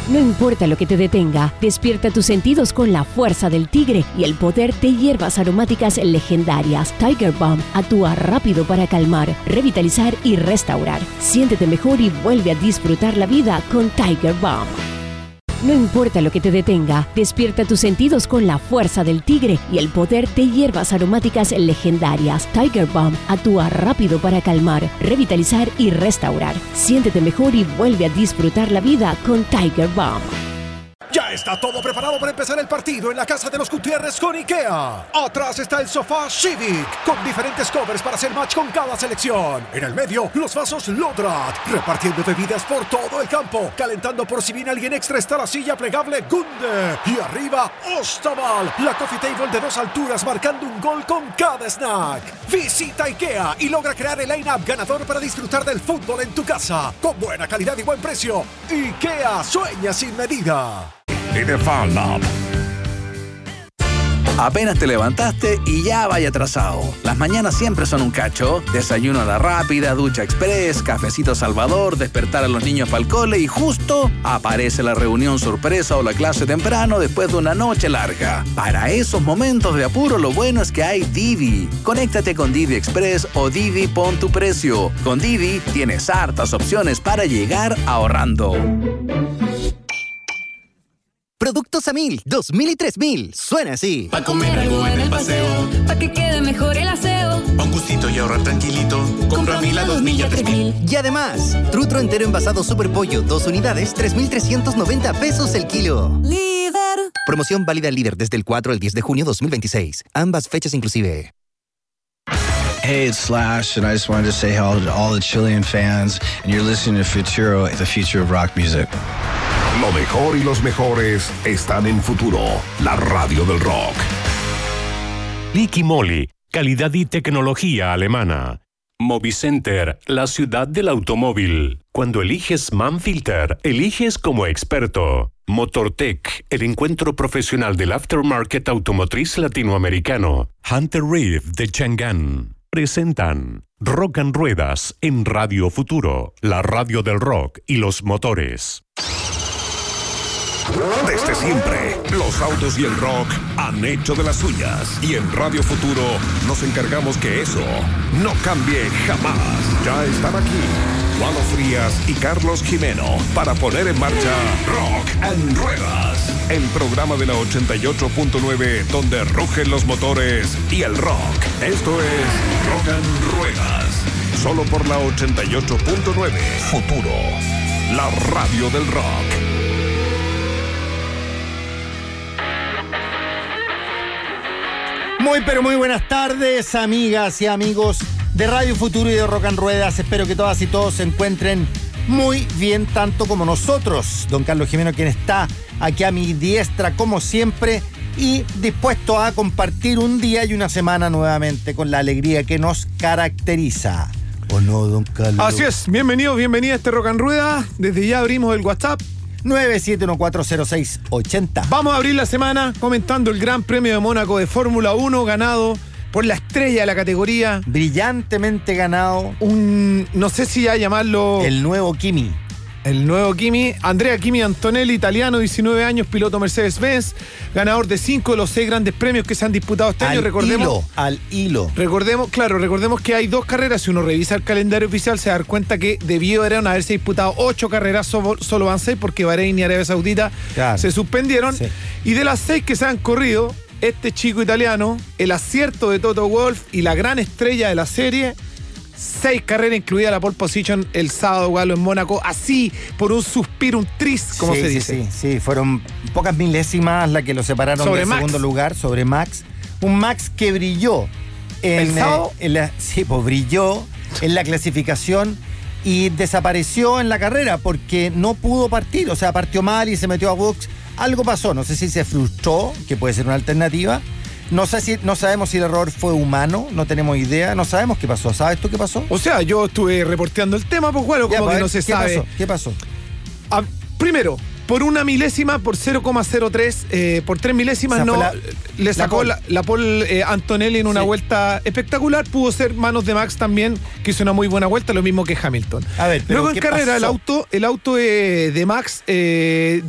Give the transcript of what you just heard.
No importa lo que te detenga, despierta tus sentidos con la fuerza del tigre y el poder de hierbas aromáticas legendarias. Tiger Balm actúa rápido para calmar, revitalizar y restaurar. Siéntete mejor y vuelve a disfrutar la vida con Tiger Balm. No importa lo que te detenga, despierta tus sentidos con la fuerza del tigre y el poder de hierbas aromáticas legendarias. Tiger Balm actúa rápido para calmar, revitalizar y restaurar. Siéntete mejor y vuelve a disfrutar la vida con Tiger Balm. Ya está todo preparado para empezar el partido en la casa de los Gutiérrez con IKEA. Atrás está el sofá Civic, con diferentes covers para hacer match con cada selección. En el medio, los vasos Lodrat, repartiendo bebidas por todo el campo. Calentando por si viene alguien extra está la silla plegable Gunde. Y arriba, Ostaval, la coffee table de 2 alturas marcando un gol con cada snack. Visita IKEA y logra crear el line-up ganador para disfrutar del fútbol en tu casa. Con buena calidad y buen precio. IKEA sueña sin medida. Y de Fan Lab. Apenas te levantaste y ya vaya atrasado. Las mañanas siempre son un cacho. Desayuno a la rápida, ducha express, cafecito Salvador, despertar a los niños para el cole y justo aparece la reunión sorpresa o la clase temprano después de una noche larga. Para esos momentos de apuro lo bueno es que hay Didi. Conéctate con Didi Express o Didi Pon tu Precio. Con Didi tienes hartas opciones para llegar ahorrando. Productos a 1000, 2000 y 3000. Suena así. Pa' comer algo en el paseo, pa' que quede mejor el aseo. Pa' un gustito y ahorrar tranquilito. Compra 1000 a 2000 y a 3000. Y además, trutro entero envasado Super Pollo, 2 unidades, 3,390 pesos el kilo. Líder. Promoción válida al Líder desde el 4 al 10 de junio 2026. Ambas fechas inclusive. Hey, it's Slash, and I just wanted to say hello to all the Chilean fans, and you're listening to Futuro, the future of rock music. Lo mejor y los mejores están en Futuro, la radio del rock. Liqui Moly, calidad y tecnología alemana. Movicenter, la ciudad del automóvil. Cuando eliges Manfilter, eliges como experto. Motortech, el encuentro profesional del aftermarket automotriz latinoamericano. Hunter Reef de Chang'an. Presentan Rock and Ruedas en Radio Futuro, la radio del rock y los motores. Desde siempre, los autos y el rock han hecho de las suyas. Y en Radio Futuro nos encargamos que eso no cambie jamás. Ya están aquí Lalo Frías y Carlos Jimeno para poner en marcha Rock and Ruedas, el programa de la 88.9 donde rugen los motores y el rock. Esto es Rock and Ruedas, solo por la 88.9 Futuro, la radio del rock. Muy pero muy buenas tardes, amigas y amigos de Radio Futuro y de Rock and Ruedas. Espero que todas y todos se encuentren muy bien, tanto como nosotros. Don Carlos Jimeno, quien está aquí a mi diestra como siempre y dispuesto a compartir un día y una semana nuevamente con la alegría que nos caracteriza. ¿O no, don Carlos? Así es, bienvenido, bienvenida a este Rock and Rueda. Desde ya abrimos el WhatsApp 971406080. Vamos a abrir la semana comentando el Gran Premio de Mónaco de Fórmula 1, ganado por la estrella de la categoría. Brillantemente ganado. No sé si ya llamarlo... El nuevo Kimi. El nuevo Kimi. Andrea Kimi Antonelli, italiano, 19 años, piloto Mercedes-Benz, ganador de 5 de los 6 grandes premios que se han disputado este año. Al hilo. Recordemos que hay 2 carreras. Si uno revisa el calendario oficial, se da cuenta que debieron haberse disputado 8 carreras, solo van 6 porque Bahrein y Arabia Saudita se suspendieron. Sí. Y de las 6 que se han corrido, este chico italiano, el acierto de Toto Wolff y la gran estrella de la serie, 6 carreras, incluida la pole position el sábado galo en Mónaco, así por un suspiro, un tris, como se dice. Sí, fueron pocas milésimas las que lo separaron sobre del Max. Segundo lugar, sobre Max. Un Max que brilló brilló en la clasificación y desapareció en la carrera porque no pudo partir, o sea, partió mal y se metió a box. Algo pasó, no sé si se frustró, que puede ser una alternativa. No sabemos si el error fue humano, no tenemos idea, no sabemos qué pasó. ¿Sabes tú qué pasó? O sea, yo estuve reporteando el tema, pues bueno, como que no se sabe. ¿Qué pasó? Primero, por una milésima, por 0,03, por 3 milésimas, le sacó la pole Antonelli en una vuelta espectacular. Pudo ser manos de Max también, que hizo una muy buena vuelta, lo mismo que Hamilton. A ver, luego en carrera, el auto de Max